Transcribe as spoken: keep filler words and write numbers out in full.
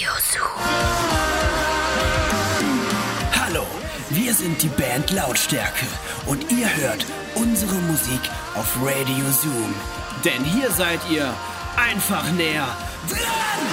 Radio Zoom. Hallo, wir sind die Band Lautstärke und ihr hört unsere Musik auf Radio Zoom. Denn hier seid ihr einfach näher dran!